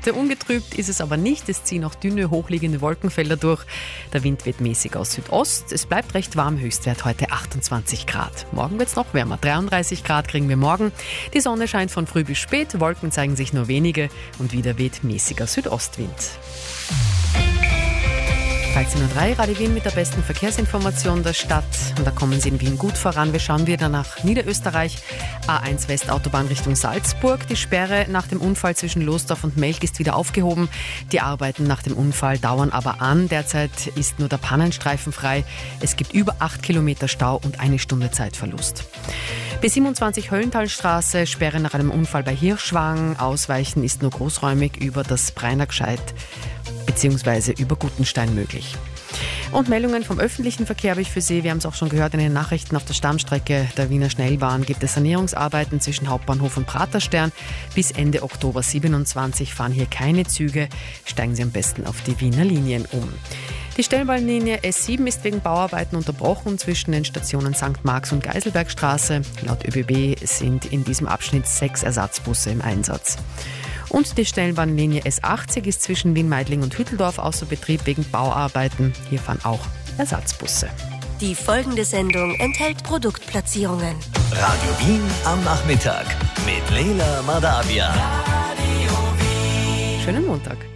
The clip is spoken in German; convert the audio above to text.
heute. Ungetrübt ist es aber nicht. Es ziehen auch dünne, hochliegende Wolkenfelder durch. Der Wind weht mäßig aus Südost. Es bleibt recht warm. Höchstwert heute 28 Grad. Morgen wird es noch wärmer. 33 Grad kriegen wir morgen. Die Sonne scheint von früh bis spät. Wolken zeigen sich nur wenige. Und wieder weht mäßiger Südostwind. 13.03 Uhr, Radio Wien mit der besten Verkehrsinformation der Stadt. Und da kommen Sie in Wien gut voran. Wir schauen wieder nach Niederösterreich. A1 Westautobahn Richtung Salzburg. Die Sperre nach dem Unfall zwischen Losdorf und Melk ist wieder aufgehoben. Die Arbeiten nach dem Unfall dauern aber an. Derzeit ist nur der Pannenstreifen frei. Es gibt über 8 Kilometer Stau und 1 Stunde Zeitverlust. B27 Höllentalstraße, Sperre nach einem Unfall bei Hirschwang. Ausweichen ist nur großräumig über das Breinergscheid bzw. über Gutenstein möglich. Und Meldungen vom öffentlichen Verkehr habe ich für Sie. Wir haben es auch schon gehört in den Nachrichten. Auf der Stammstrecke der Wiener Schnellbahn gibt es Sanierungsarbeiten zwischen Hauptbahnhof und Praterstern. Bis Ende Oktober 27 fahren hier keine Züge. Steigen Sie am besten auf die Wiener Linien um. Die Stellbahnlinie S7 ist wegen Bauarbeiten unterbrochen zwischen den Stationen St. Marx und Geiselbergstraße. Laut ÖBB sind in diesem Abschnitt 6 Ersatzbusse im Einsatz. Und die Stellbahnlinie S80 ist zwischen Wien-Meidling und Hütteldorf außer Betrieb wegen Bauarbeiten. Hier fahren auch Ersatzbusse. Die folgende Sendung enthält Produktplatzierungen. Radio Wien am Nachmittag mit Leila Madavia. Schönen Montag.